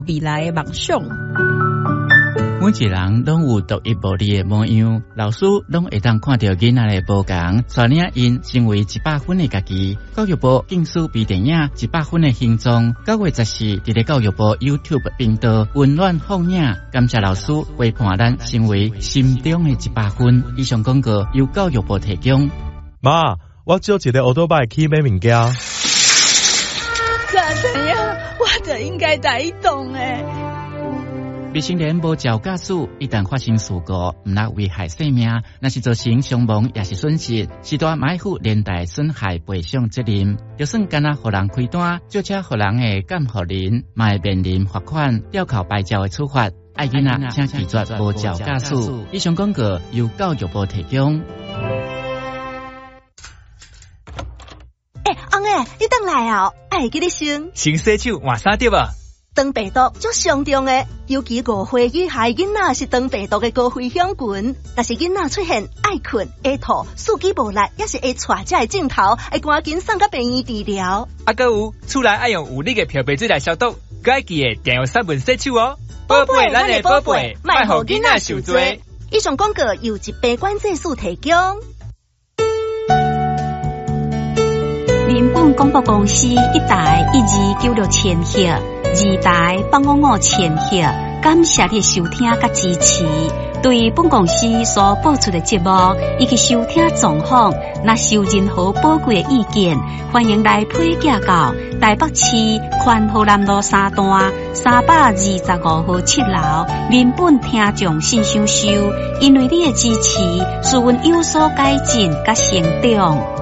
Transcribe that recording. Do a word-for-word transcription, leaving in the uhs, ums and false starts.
未来的梦想。 每一个人拢有独一无二的模样，老师拢会当看到囡仔的不同，带领因成为一百分的家己。教育部竞选微电影《一百分的形状》，九月十四伫咧教育部 YouTube 频道温暖放映。感谢老师陪伴咱成为心中的一百分。以上广告由教育部提供。 妈，我借一个奥多拜去买物件。 咋这样？我就应该带伊动诶。 未成年无照驾驶，一旦发生事故，毋能危害生命，若是造成伤亡也是损失，是大买负连带损害赔偿责任。就算干那互人开单，就车互人的监护人，嘛会面临罚款、吊扣牌照的处罚。爱囡仔请拒绝无照驾驶。以上广告由教育部提供。 诶，翁诶，你等来啊！爱记你先。 先洗手换衫对吧？ 肠病毒足上重的，尤其五岁以下囡仔是肠病毒的高危险群。但是囡仔出现爱困、会吐、四肢无力，也是会带这个镜头，会赶紧送到病院治疗。 啊，搁有厝内爱用有力的漂白水来消毒，该记得定用三分洗手哦。宝贝，咱的宝贝，卖互囡仔受罪。 以上广告由疾病管制署提供。 人本广播公司一台一二九六千赫，二台八五五千赫，感谢你的收听甲支持。对本公司所播出的节目以及收听状况，若是有任何宝贵的意见，欢迎来批寄到台北市宽和南路三段三百二十五号七楼人本听众信箱收。因为你的支持，使阮有所改进甲成长。